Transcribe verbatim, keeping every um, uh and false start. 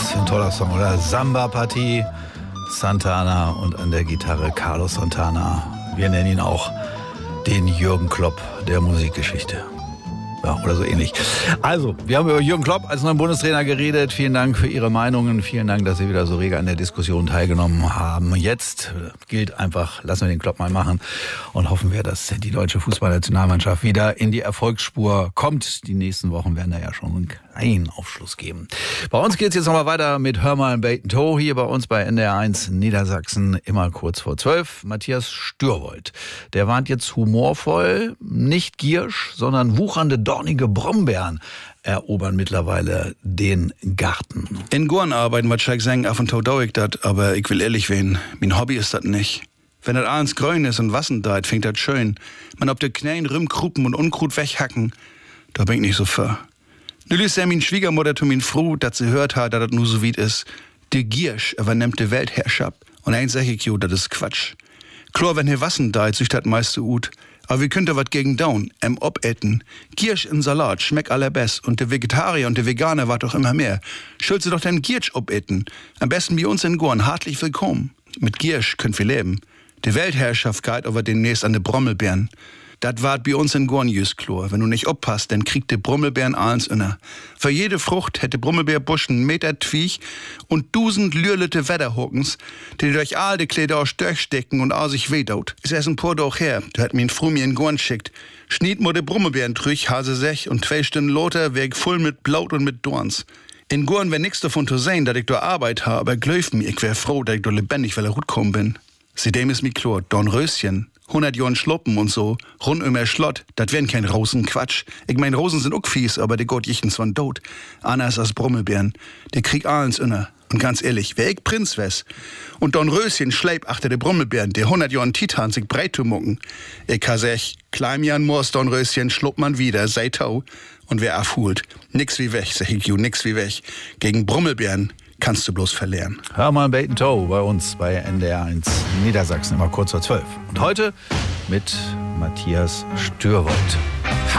Was für ein toller Song, oder? Samba-Partie, Santana und an der Gitarre Carlos Santana. Wir nennen ihn auch den Jürgen Klopp der Musikgeschichte. Ja, oder so ähnlich. Also, wir haben über Jürgen Klopp als neuen Bundestrainer geredet. Vielen Dank für Ihre Meinungen. Vielen Dank, dass Sie wieder so rege an der Diskussion teilgenommen haben. Jetzt gilt einfach, lassen wir den Klopp mal machen und hoffen wir, dass die deutsche Fußballnationalmannschaft wieder in die Erfolgsspur kommt. Die nächsten Wochen werden da ja schon einen kleinen Aufschluss geben. Bei uns geht es jetzt nochmal weiter mit Hör mal Bait and Toe hier bei uns bei N D R eins Niedersachsen, immer kurz vor zwölf. Matthias Stürwold, der warnt jetzt humorvoll, nicht Giersch, sondern wuchernde dornige Brombeeren erobern mittlerweile den Garten. In Gorn arbeiten, was ich sagen, af und zu dau ich dat, aber ich will ehrlich werden, mein Hobby ist das nicht. Wenn das alles grün ist und Wassen deit, fängt das schön. Man ob de Knäen Rümmkrupen und Unkrut weghacken, da bin ich nicht so für. Nun ist ja min Schwiegermutter zu min froh, dat sie hört hat, dat das nur so weit ist. De Giersch übernimmt de Weltherrschaft. Und eins sag ich jo, dat ist Quatsch. Klar, wenn hier Wassen deit, sich dat meiste ut. Aber wie könnt ihr wat gegen down, em obetten? Giersch in Salat schmeckt allerbest und de Vegetarier und de Veganer wart doch immer mehr. Schuld sie doch den Giersch obetten. Am besten bei uns in Gorn, hartlich willkommen. Mit Giersch könnt wir leben. Die Weltherrschaft geht aber demnächst an de Brommelbeeren. Dat wart bei uns in Gorn jüs klar. Wenn du nicht oppasst, dann kriegt de Brommelbeeren alles inner. Für jede Frucht hätte Brommelbeerbusch einen Meter Twiech und dusend lürlete Wetterhockens, die durch all de Kleider aus durchstecken und all sich wehdaut. Ist erst ein paar Doch her, du hat mir ein Fru mir in Gorn schickt. Schniet mo de Brommelbeeren trüch, hase sech und zwei Stunden loter, weg voll mit Blaut und mit Dorns. In Gorn wär nix davon zu sehen, dat ich da Arbeit ha, aber glaub mir, ich wär froh, dat ich da lebendig, weil er gut kommen bin. Seitdem ist mi klar, Dornröschen, hundert Jahren Schloppen und so, rund um er Schlott, dat wären kein Rosenquatsch. Ich mein, Rosen sind auch fies, aber die Gott jichtens von tot. Anders als Brommelbeeren, der krieg allens inner. Und ganz ehrlich, wär ich Prinz wes und Dornröschen schleip achter de Brommelbeeren, der hundert Jahren Titan sich breit zu mucken. Ich ha sech, kleim Jan Moors Dornröschen schlupp man wieder, sei tau. Und wer afhult, nix wie weg, sag ich ju, nix wie weg. Gegen Brommelbeeren kannst du bloß verlieren. Hör mal Bait and Toe bei uns bei N D R eins Niedersachsen, immer kurz vor zwölf. Und heute mit Matthias Stürwold.